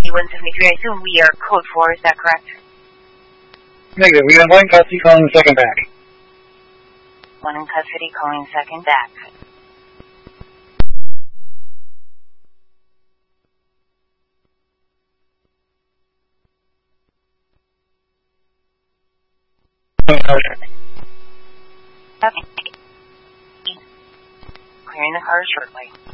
9173. I assume we are code 4, is that correct? Negative. We got one in custody calling the second back. One in custody calling second back. Clearing the car shortly.